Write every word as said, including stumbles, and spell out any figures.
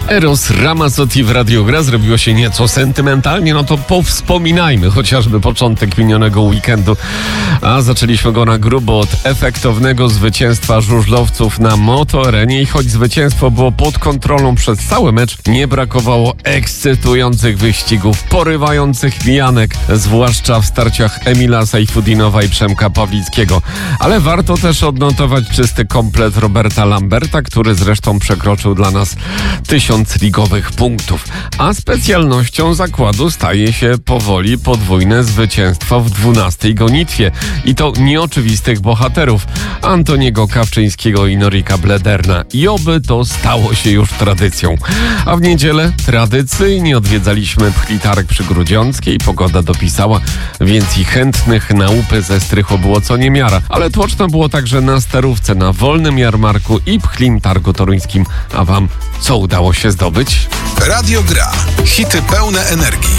Eros Ramazzotti w Radiu Gra. Zrobiło się nieco sentymentalnie, no to powspominajmy chociażby początek minionego weekendu. A zaczęliśmy go na grubo od efektownego zwycięstwa żużlowców na MotoArenie i choć zwycięstwo było pod kontrolą przez cały mecz, nie brakowało ekscytujących wyścigów, porywających mijanek, zwłaszcza w starciach Emila Sajfudinowa i Przemka Pawlickiego. Ale warto też odnotować czysty komplet Roberta Lamberta, który zresztą przekroczył dla nas tysiąc ligowych punktów. A specjalnością zakładu staje się powoli podwójne zwycięstwo w dwunastej gonitwie. I to nieoczywistych bohaterów Antoniego Kawczyńskiego i Norika Blederna. I oby to stało się już tradycją. A w niedzielę tradycyjnie odwiedzaliśmy Pchlitarg przy Grudziąckiej. Pogoda dopisała, więc i chętnych na łupy ze strychu było co niemiara. Ale tłoczno było także na Starówce, na Wolnym Jarmarku i Pchlim Targu Toruńskim. A wam co udało się zdobyć? Radio Gra. Hity pełne energii.